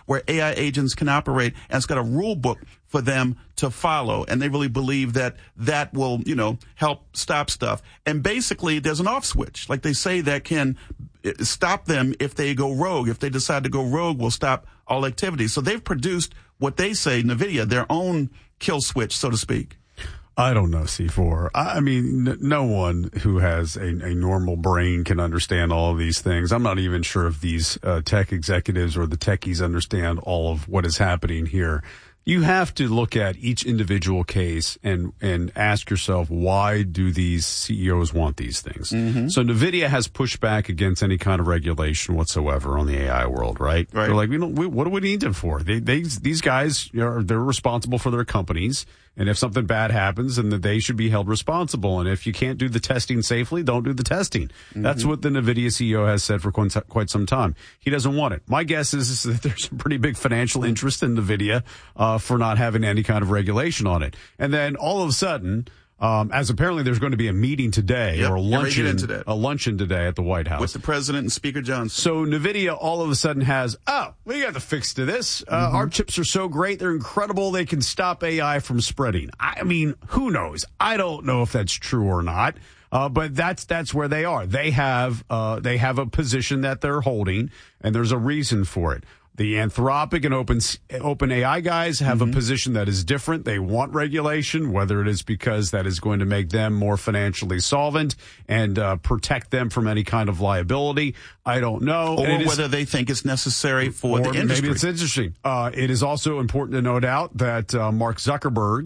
where AI agents can operate, and it's got a rule book for them to follow. And they really believe that that will, help stop stuff. And basically, there's an off switch, like they say, that can stop them if they go rogue. If they decide to go rogue, will stop all activity. So they've produced what they say, NVIDIA, their own kill switch, so to speak. I don't know, C4. I mean, no one who has a normal brain can understand all of these things. I'm not even sure if these tech executives or the techies understand all of what is happening here. You have to look at each individual case and ask yourself, why do these CEOs want these things? Mm-hmm. So NVIDIA has pushed back against any kind of regulation whatsoever on the AI world, right? They're like, what do we need them for? These guys, they're responsible for their companies. And if something bad happens, then they should be held responsible. And if you can't do the testing safely, don't do the testing. Mm-hmm. That's what the NVIDIA CEO has said for quite some time. He doesn't want it. My guess is that there's a pretty big financial interest in NVIDIA for not having any kind of regulation on it. And then all of a sudden, as apparently there's going to be a meeting today or a luncheon today at the White House with the president and Speaker Johnson. So NVIDIA all of a sudden has, we got the fix to this. Our chips are so great, they're incredible, they can stop AI from spreading. I mean, who knows? I don't know if that's true or not. But that's where they are. They have a position that they're holding, and there's a reason for it. The Anthropic and OpenAI guys have a position that is different. They want regulation, whether it is because that is going to make them more financially solvent and protect them from any kind of liability. I don't know. Or whether they think it's necessary for the industry. Maybe it's interesting. It is also important to note out that Mark Zuckerberg,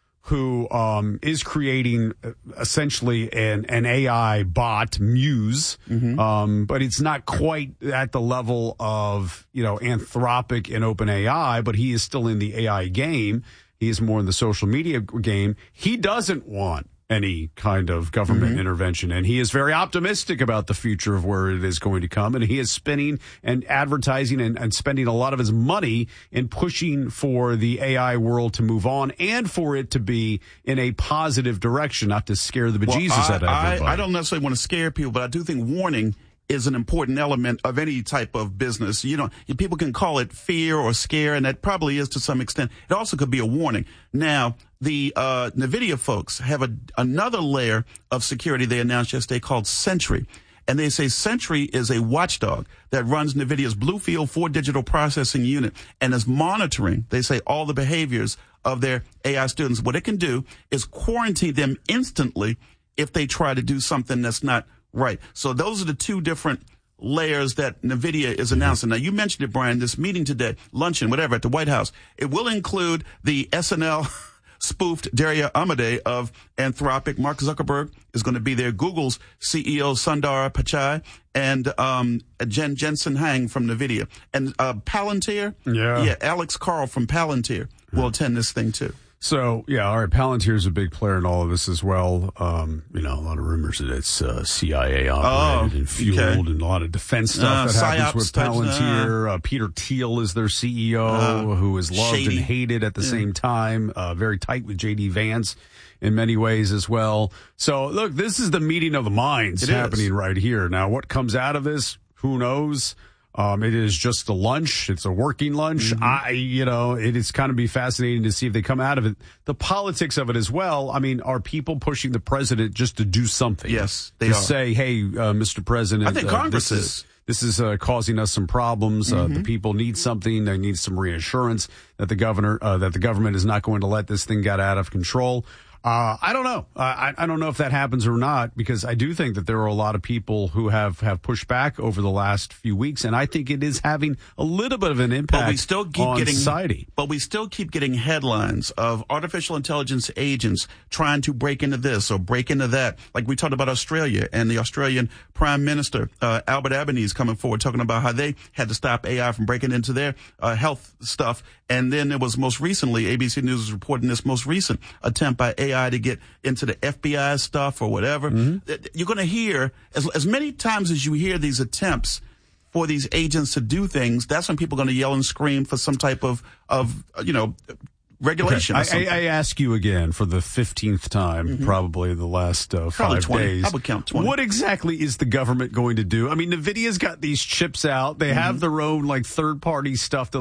who is creating essentially an AI bot, Muse, but it's not quite at the level of, Anthropic and OpenAI, but he is still in the AI game. He is more in the social media game. He doesn't want any kind of government intervention, and he is very optimistic about the future of where it is going to come, and he is spinning and advertising and spending a lot of his money in pushing for the AI world to move on and for it to be in a positive direction, not to scare the bejesus out of everybody. I don't necessarily want to scare people, but I do think warning is an important element of any type of business. People can call it fear or scare, and that probably is to some extent. It also could be a warning. Now, the NVIDIA folks have another layer of security they announced yesterday called Sentry. And they say Sentry is a watchdog that runs NVIDIA's Bluefield 4 digital processing unit and is monitoring, they say, all the behaviors of their AI students. What it can do is quarantine them instantly if they try to do something that's not right. So those are the two different layers that NVIDIA is announcing. Now, you mentioned it, Brian, this meeting today, luncheon, whatever, at the White House. It will include the SNL spoofed Daria Amodei of Anthropic. Mark Zuckerberg is going to be there. Google's CEO Sundar Pichai and Jensen Huang from NVIDIA. And Palantir, Alex Carl from Palantir will attend this thing too. So, all right, Palantir is a big player in all of this as well. A lot of rumors that it's CIA operated and fueled and a lot of defense stuff that happens with Palantir. Peter Thiel is their CEO, who is loved and hated at the same time, very tight with J.D. Vance in many ways as well. So, look, this is the meeting of the minds happening right here. Now, what comes out of this, who knows? It is just a lunch. It's a working lunch. It is kind of be fascinating to see if they come out of it. The politics of it as well. I mean, are people pushing the president just to do something? Yes, they are. To say, hey, Mr. President, I think Congress is. This is causing us some problems. The people need something. They need some reassurance that the government is not going to let this thing get out of control. I don't know. I don't know if that happens or not, because I do think that there are a lot of people who have pushed back over the last few weeks, and I think it is having a little bit of an impact on society. But we still keep getting headlines of artificial intelligence agents trying to break into this or break into that. Like we talked about Australia and the Australian Prime Minister, Albert Albanese, coming forward talking about how they had to stop AI from breaking into their health stuff. And then there was most recently, ABC News is reporting this most recent attempt by AI to get into the FBI stuff or whatever. You're going to hear, as many times as you hear these attempts for these agents to do things, that's when people are going to yell and scream for some type of regulation. Okay. I ask you again for the 15th time, probably the last 5 days. I would count 20. What exactly is the government going to do? I mean, NVIDIA's got these chips out. They have their own third-party stuff that